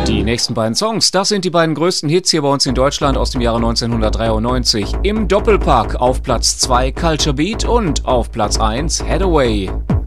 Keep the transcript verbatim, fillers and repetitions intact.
Die nächsten beiden Songs, das sind die beiden größten Hits hier bei uns in Deutschland aus dem Jahre neunzehnhundertdreiundneunzig. Im Doppelpack auf Platz zwei Culture Beat und auf Platz eins Head Away.